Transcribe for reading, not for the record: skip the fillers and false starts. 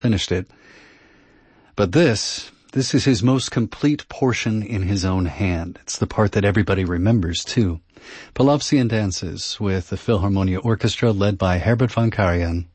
finished it. But this is his most complete portion in his own hand. It's the part that everybody remembers, too. Palovsian Dances with the Philharmonia Orchestra led by Herbert von Karajan.